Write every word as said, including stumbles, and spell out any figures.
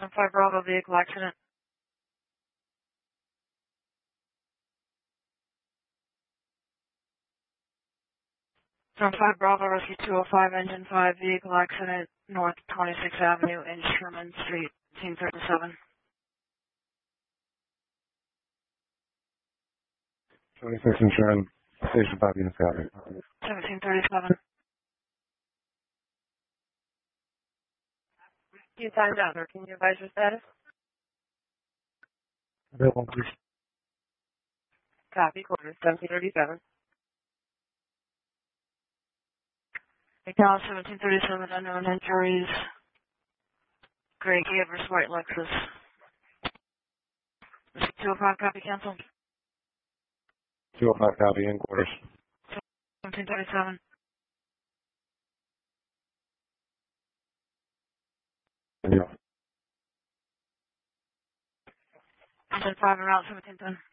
five Bravo vehicle accident. five Bravo Rescue two oh five, Engine five, vehicle accident, North twenty-sixth Avenue in Sherman Street, seventeen thirty-seven. twenty-six in Sherman, Station five units copy. seventeen thirty-seven. You timed out, or can you advise your status? Available, please. Copy, quarter, seventeen thirty-seven. Now seventeen thirty-seven, unknown injuries. Gray Gavers, white Lexus. two oh five, copy, cancel. two oh five copy, in quarters. seventeen thirty-seven. Yeah. Engine five around seventeen ten.